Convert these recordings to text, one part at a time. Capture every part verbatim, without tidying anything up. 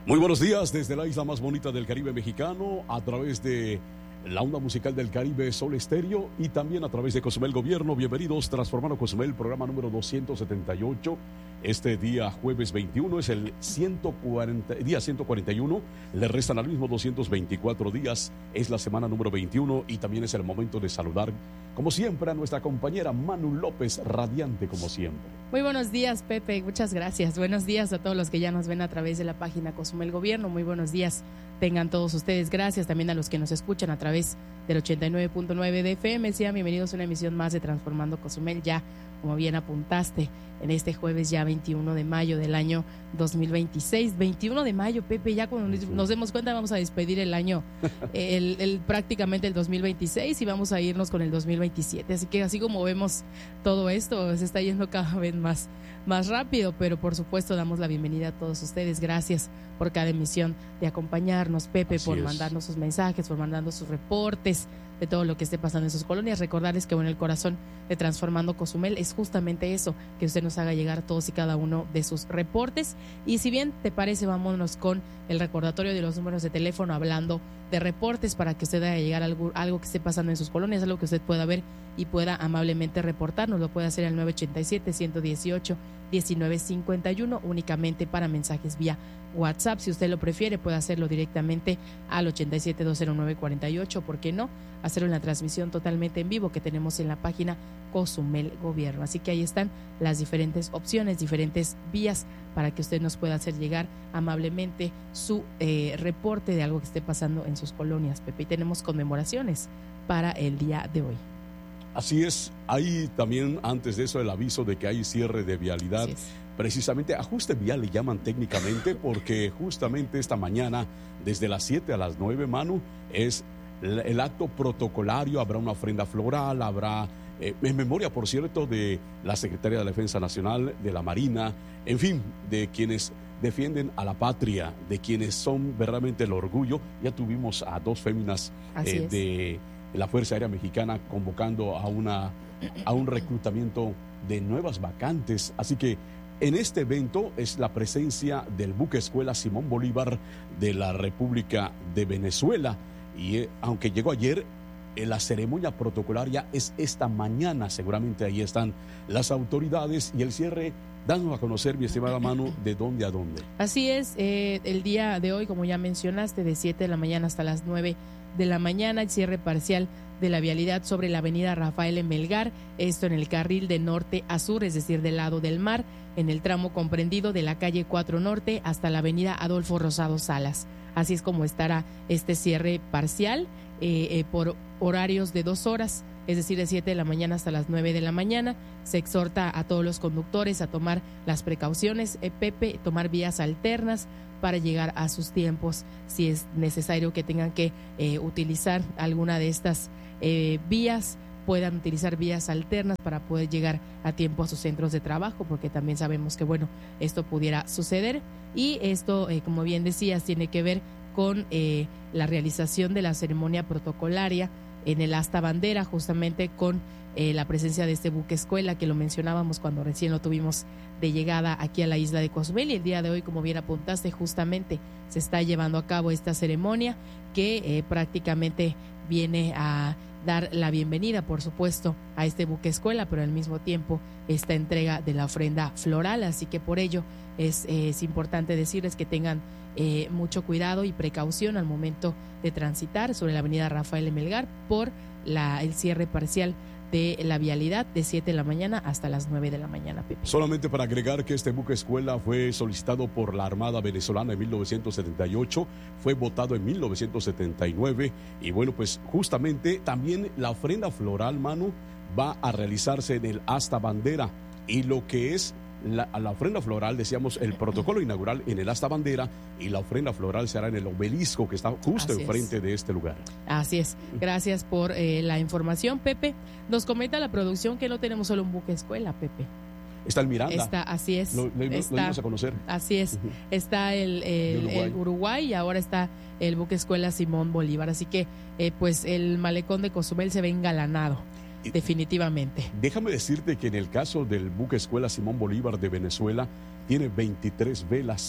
Muy buenos días desde la isla más bonita del Caribe mexicano, a través de la onda musical del Caribe Sol Estéreo y también a través de Cozumel Gobierno. Bienvenidos, Transformando Cozumel, programa número doscientos setenta y ocho. Este día jueves veintiuno es el ciento cuarenta, día ciento cuarenta y uno, le restan al mismo doscientos veinticuatro días, es la semana número veintiuno y también es el momento de saludar, como siempre, a nuestra compañera Manu López, radiante como siempre. Muy buenos días, Pepe, muchas gracias. Buenos días a todos los que ya nos ven a través de la página Cozumel Gobierno. Muy buenos días tengan todos ustedes. Gracias también a los que nos escuchan a través del ochenta y nueve punto nueve de F M. Sean bienvenidos a una emisión más de Transformando Cozumel, ya como bien apuntaste, en este jueves ya veintiuno de mayo del año dos mil veintiséis. veintiuno de mayo, Pepe, ya cuando nos demos cuenta vamos a despedir el año, el, el prácticamente el dos mil veintiséis, y vamos a irnos con el dos mil veintisiete. Así que así como vemos todo esto, se está yendo cada vez más, más rápido, pero por supuesto damos la bienvenida a todos ustedes. Gracias por cada emisión de acompañarnos, Pepe, así por es. mandarnos sus mensajes, por mandarnos sus reportes de todo lo que esté pasando en sus colonias. Recordarles que bueno, el corazón de Transformando Cozumel es justamente eso, que usted nos haga llegar todos y cada uno de sus reportes. Y si bien te parece, vámonos con el recordatorio de los números de teléfono, hablando de reportes, para que usted haga llegar algo, algo que esté pasando en sus colonias, algo que usted pueda ver y pueda amablemente reportarnos. Lo puede hacer al nueve ochenta y siete, ciento dieciocho, diecinueve cincuenta y uno, únicamente para mensajes vía WhatsApp. Si usted lo prefiere, puede hacerlo directamente al ochenta y siete, dos cero nueve, cuarenta y ocho. ¿Por qué no? Hacerlo en la transmisión totalmente en vivo que tenemos en la página Cozumel Gobierno. Así que ahí están las diferentes opciones, diferentes vías para que usted nos pueda hacer llegar amablemente su eh, reporte de algo que esté pasando en sus colonias, Pepe. Y tenemos conmemoraciones para el día de hoy. Así es, hay también antes de eso el aviso de que hay cierre de vialidad. Precisamente ajuste vial le llaman técnicamente, porque justamente esta mañana desde las siete a las nueve, Manu, es el, el acto protocolario. Habrá una ofrenda floral, habrá eh, en memoria, por cierto, de la Secretaría de la Defensa Nacional, de la Marina, en fin, de quienes defienden a la patria, de quienes son verdaderamente el orgullo. Ya tuvimos a dos féminas eh, de la Fuerza Aérea Mexicana convocando a, una, a un reclutamiento de nuevas vacantes. Así que en este evento es la presencia del buque escuela Simón Bolívar de la República de Venezuela. Y eh, aunque llegó ayer, eh, la ceremonia protocolaria es esta mañana. Seguramente ahí están las autoridades y el cierre. Danos a conocer, mi estimada Manu, de dónde a dónde. Así es, eh, el día de hoy, como ya mencionaste, de siete de la mañana hasta las nueve de la mañana, el cierre parcial de la vialidad sobre la avenida Rafael M. Melgar, esto en el carril de norte a sur, es decir, del lado del mar, en el tramo comprendido de la calle cuatro Norte hasta la avenida Adolfo Rosado Salas. Así es como estará este cierre parcial eh, eh, por horarios de dos horas, es decir, de siete de la mañana hasta las nueve de la mañana. Se exhorta a todos los conductores a tomar las precauciones, eh, Pepe, tomar vías alternas para llegar a sus tiempos, si es necesario que tengan que eh, utilizar alguna de estas eh, vías, puedan utilizar vías alternas para poder llegar a tiempo a sus centros de trabajo, porque también sabemos que, bueno, esto pudiera suceder. Y esto, eh, como bien decías, tiene que ver con eh, la realización de la ceremonia protocolaria en el asta bandera, justamente con eh, la presencia de este buque escuela que lo mencionábamos cuando recién lo tuvimos de llegada aquí a la isla de Cozumel. Y el día de hoy, como bien apuntaste, justamente se está llevando a cabo esta ceremonia que eh, prácticamente viene a dar la bienvenida, por supuesto, a este buque escuela, pero al mismo tiempo esta entrega de la ofrenda floral. Así que por ello es, eh, es importante decirles que tengan eh, mucho cuidado y precaución al momento de transitar sobre la avenida Rafael M. Melgar por la, el cierre parcial de la vialidad de siete de la mañana hasta las nueve de la mañana, Pepe. Solamente para agregar que este buque escuela fue solicitado por la Armada Venezolana en mil novecientos setenta y ocho, fue votado en mil novecientos setenta y nueve y bueno, pues justamente también la ofrenda floral, Manu, va a realizarse en el asta bandera, y lo que es La, la ofrenda floral, decíamos, el protocolo inaugural en el asta bandera, y la ofrenda floral será en el obelisco que está justo Así enfrente es. de este lugar. Así es, gracias por eh, la información, Pepe. Nos comenta la producción que no tenemos solo un buque escuela, Pepe. Está el Miranda. Está, así es. Lo, lo, está, lo dimos a conocer. Así es. Uh-huh. Está el, el, Uruguay. el Uruguay y ahora está el buque escuela Simón Bolívar. Así que eh, pues el malecón de Cozumel se ve engalanado. Definitivamente. Déjame decirte que en el caso del buque escuela Simón Bolívar de Venezuela tiene veintitrés velas,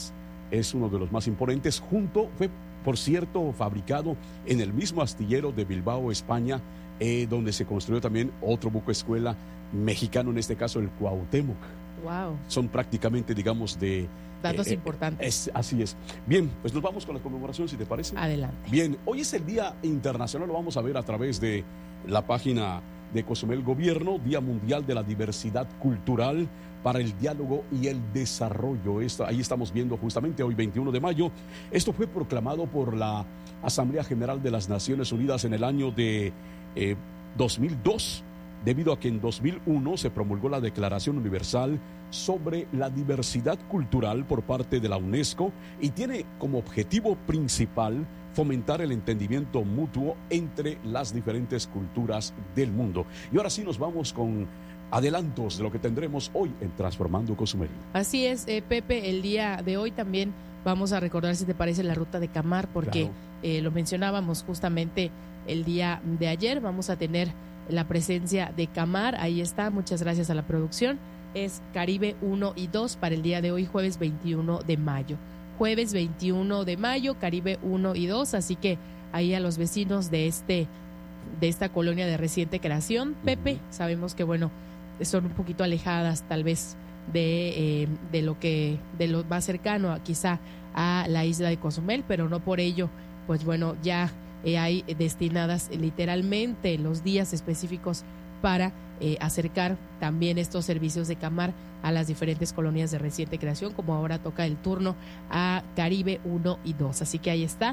es uno de los más imponentes. Junto, fue, por cierto, fabricado en el mismo astillero de Bilbao, España, eh, donde se construyó también otro buque escuela mexicano, en este caso el Cuauhtémoc. Wow. Son prácticamente, digamos, de... Datos eh, importantes. Es, así es. Bien, pues nos vamos con la conmemoración, si te parece. Adelante. Bien, hoy es el Día Internacional, lo vamos a ver a través de la página de Cozumel Gobierno, Día Mundial de la Diversidad Cultural para el Diálogo y el Desarrollo. Esto, ahí estamos viendo justamente hoy, veintiuno de mayo. Esto fue proclamado por la Asamblea General de las Naciones Unidas en el año de eh, dos mil dos, debido a que en dos mil uno se promulgó la Declaración Universal sobre la Diversidad Cultural por parte de la UNESCO y tiene como objetivo principal fomentar el entendimiento mutuo entre las diferentes culturas del mundo. Y ahora sí nos vamos con adelantos de lo que tendremos hoy en Transformando Cozumel. Así es, eh, Pepe, el día de hoy también vamos a recordar, si te parece, la ruta de Camar, porque claro. eh, lo mencionábamos justamente el día de ayer. Vamos a tener la presencia de Camar, ahí está, muchas gracias a la producción. Es Caribe uno y dos para el día de hoy, jueves veintiuno de mayo. Jueves veintiuno de mayo, Caribe uno y dos, así que ahí a los vecinos de este de esta colonia de reciente creación, Pepe, uh-huh. sabemos que bueno, son un poquito alejadas tal vez de, eh, de lo que de lo más cercano a, quizá a la isla de Cozumel, pero no por ello, pues bueno, ya eh, hay destinadas literalmente los días específicos para eh, acercar también estos servicios de Camar a las diferentes colonias de reciente creación, como ahora toca el turno a Caribe uno y dos. Así que ahí está,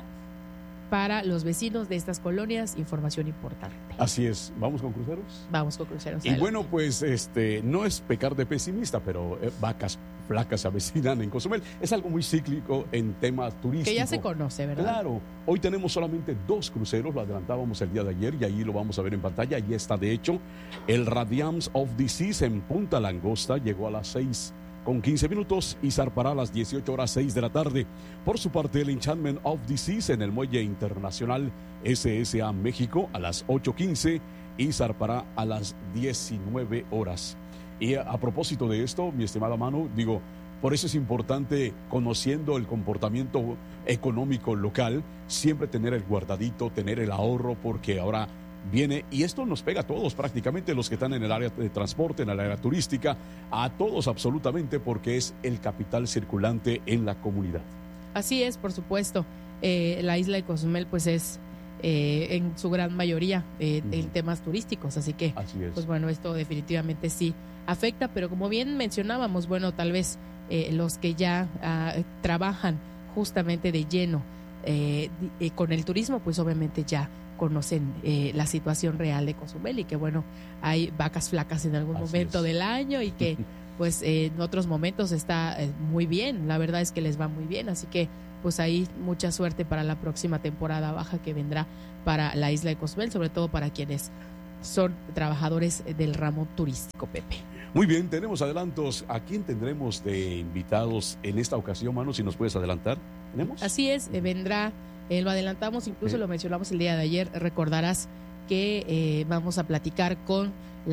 para los vecinos de estas colonias, información importante. Así es. ¿Vamos con cruceros? Vamos con cruceros. Y adelante. Bueno, pues este no es pecar de pesimista, pero eh, vacas flacas se avecinan en Cozumel. Es algo muy cíclico en tema turístico. Que ya se conoce, ¿verdad? Claro. Hoy tenemos solamente dos cruceros, lo adelantábamos el día de ayer y ahí lo vamos a ver en pantalla. Ahí está, de hecho, el Radiance of the Seas en Punta Langosta. Llegó a las seis con quince minutos y zarpará a las dieciocho horas seis de la tarde. Por su parte, el Enchantment of the Seas en el Muelle Internacional S S A México a las ocho quince y zarpará a las diecinueve horas. Y a, a propósito de esto, mi estimada Manu, digo, por eso es importante, conociendo el comportamiento económico local, siempre tener el guardadito, tener el ahorro, porque ahora viene, y esto nos pega a todos prácticamente, los que están en el área de transporte, en el área turística, a todos absolutamente, porque es el capital circulante en la comunidad. Así es, por supuesto. Eh, la isla de Cozumel pues es eh, en su gran mayoría eh, uh-huh. en temas turísticos, así que así es. Pues bueno, esto definitivamente sí afecta, pero como bien mencionábamos, bueno, tal vez eh, los que ya uh, trabajan justamente de lleno eh, eh, con el turismo, pues obviamente ya conocen eh, la situación real de Cozumel y que bueno, hay vacas flacas en algún Así momento es. del año y que pues eh, en otros momentos está eh, muy bien, la verdad es que les va muy bien, así que pues ahí mucha suerte para la próxima temporada baja que vendrá para la isla de Cozumel, sobre todo para quienes son trabajadores del ramo turístico, Pepe. Muy bien, tenemos adelantos. ¿A quién tendremos de invitados en esta ocasión, Manu? Si nos puedes adelantar. ¿Tenemos? Así es, eh, vendrá Eh, lo adelantamos, incluso eh. lo mencionamos el día de ayer. Recordarás que eh, vamos a platicar con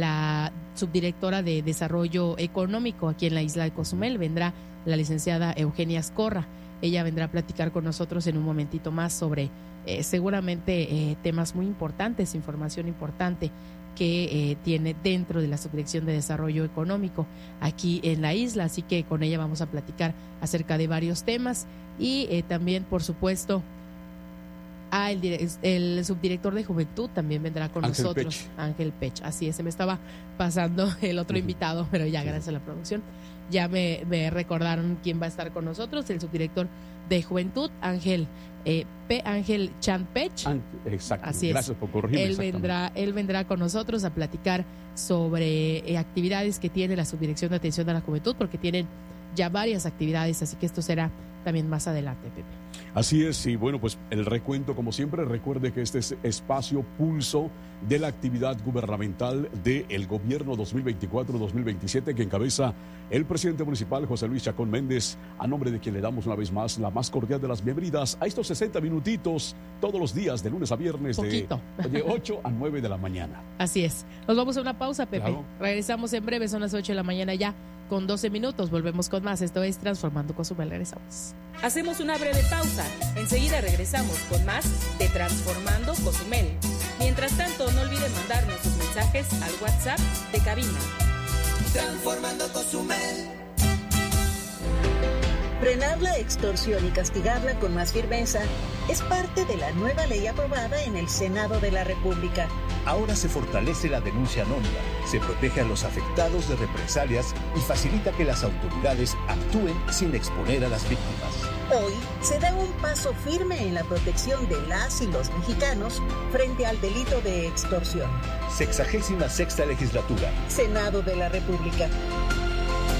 la subdirectora de Desarrollo Económico aquí en la isla de Cozumel. Vendrá la licenciada Eugenia Azcorra. Ella vendrá a platicar con nosotros en un momentito más sobre eh, seguramente eh, temas muy importantes, información importante que eh, tiene dentro de la Subdirección de Desarrollo Económico aquí en la isla. Así que con ella vamos a platicar acerca de varios temas y eh, también, por supuesto, Ah, el, el subdirector de Juventud también vendrá con Ángel nosotros, Pech. Ángel Pech. Así es, se me estaba pasando el otro uh-huh. invitado, pero ya gracias a la producción ya me, me recordaron quién va a estar con nosotros, el subdirector de Juventud, Ángel eh, P. Ángel Chan Pech. An- exacto, Así gracias es. por corregirme. Él vendrá, él vendrá con nosotros a platicar sobre eh, actividades que tiene la Subdirección de Atención a la Juventud, porque tienen ya varias actividades, así que esto será también más adelante, Pepe. Así es, y bueno, pues el recuento, como siempre, recuerde que este es espacio pulso de la actividad gubernamental del gobierno dos mil veinticuatro dos mil veintisiete que encabeza el presidente municipal José Luis Chacón Méndez, a nombre de quien le damos una vez más la más cordial de las bienvenidas a estos sesenta minutitos todos los días de lunes a viernes de, de ocho a nueve de la mañana. Así es. Nos vamos a una pausa, Pepe. Claro. Regresamos en breve, son las ocho de la mañana ya con doce minutos. Volvemos con más. Esto es Transformando Cozumel. Regresamos. Hacemos una breve pausa. Enseguida regresamos con más de Transformando Cozumel. Mientras tanto, no olvide mandarnos sus mensajes al WhatsApp de cabina. Transformando Cozumel. Frenar la extorsión y castigarla con más firmeza es parte de la nueva ley aprobada en el Senado de la República. Ahora se fortalece la denuncia anónima, se protege a los afectados de represalias y facilita que las autoridades actúen sin exponer a las víctimas. Hoy se da un paso firme en la protección de las y los mexicanos frente al delito de extorsión. Sexagésima sexta legislatura. Senado de la República.